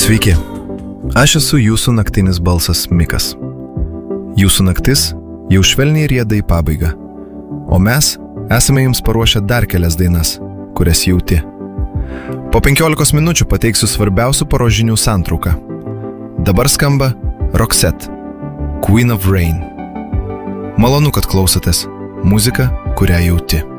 Sveiki, aš esu jūsų naktinis balsas Mikas. Jūsų naktis jau švelniai rieda į pabaigą, o mes esame jums paruošę dar kelias dainas, kurias jauti. Po 15 minučių pateiksiu svarbiausių paros žinių santrauką. Dabar skamba Roxette, Queen of Rain. Malonu, kad klausotės. Muzika, kurią jauti.